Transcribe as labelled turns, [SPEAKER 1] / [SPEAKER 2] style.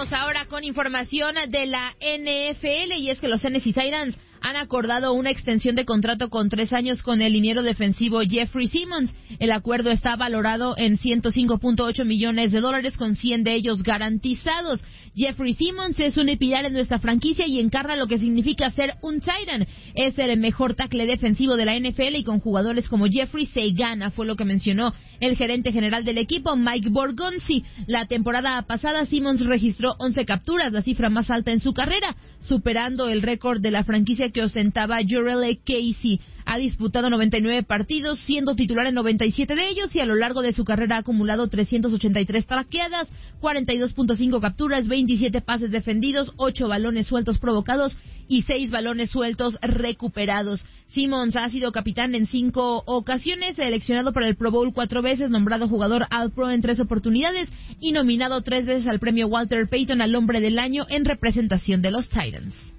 [SPEAKER 1] Vamos ahora con información de la NFL, y es que los Tennessee Titans han acordado una extensión de contrato con 3 años con el liniero defensivo Jeffrey Simmons. El acuerdo está valorado en $105.8 millones con 100 de ellos garantizados. Jeffrey Simmons es un pilar en nuestra franquicia y encarna lo que significa ser un Titan. Es el mejor tackle defensivo de la NFL y con jugadores como Jeffrey se gana, fue lo que mencionó el gerente general del equipo, Mike Borgonzi. La temporada pasada Simmons registró 11 capturas, la cifra más alta en su carrera, superando el récord de la franquicia que ostentaba Jurrell Casey. Ha disputado 99 partidos, siendo titular en 97 de ellos, y a lo largo de su carrera ha acumulado 383 tacleadas, 42.5 capturas, 27 pases defendidos, 8 balones sueltos provocados y 6 balones sueltos recuperados. Simmons ha sido capitán en 5 ocasiones, seleccionado para el Pro Bowl 4 veces, nombrado jugador All-Pro en 3 oportunidades y nominado 3 veces al premio Walter Payton al hombre del año en representación de los Titans.